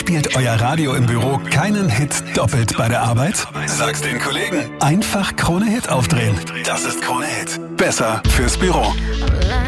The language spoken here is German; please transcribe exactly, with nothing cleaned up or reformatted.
Spielt euer Radio im Büro keinen Hit doppelt bei der Arbeit? Sag's den Kollegen. Einfach Krone Hit aufdrehen. Das ist Krone Hit. Besser fürs Büro.